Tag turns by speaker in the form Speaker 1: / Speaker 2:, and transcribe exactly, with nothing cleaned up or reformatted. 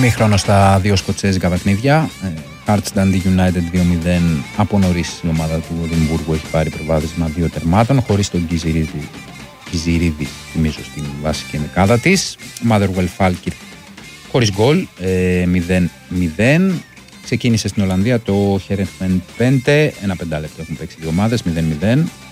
Speaker 1: ημίχρονο στα δύο σκοτσέζικα παιχνίδια. Hearts Dundee United δύο μηδέν. Από νωρίς η ομάδα του Εδιμβούργου έχει πάρει προβάδισμα δύο τερμάτων, χωρίς τον Γκιζιρίδη, Γκιζιρίδη θυμίζω στην βασική ενδεκάδα της. Motherwell Falkirk χωρίς γκολ, μηδέν μηδέν. Ξεκίνησε στην Ολλανδία το Heerenveen πέντε, ένα πεντάλεπτο έχουν παίξει δύο ομάδες, μηδέν μηδέν.